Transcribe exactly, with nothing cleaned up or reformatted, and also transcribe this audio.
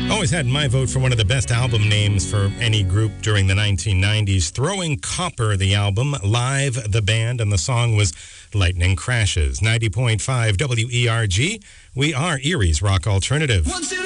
Always had my vote for one of the best album names for any group during the nineteen nineties. Throwing Copper, the album, Live, the band, and the song was Lightning Crashes. ninety point five W E R G. We are Erie's Rock Alternative.